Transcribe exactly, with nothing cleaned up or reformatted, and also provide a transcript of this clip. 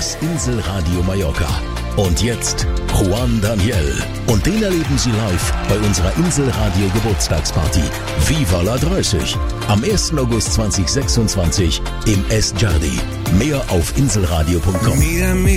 das Inselradio Mallorca. Und jetzt Juan Daniel. Und den erleben Sie live bei unserer Inselradio Geburtstagsparty Viva la dreißig am ersten August zweitausendsechsundzwanzig im Es Jardi. Mehr auf inselradio punkt com.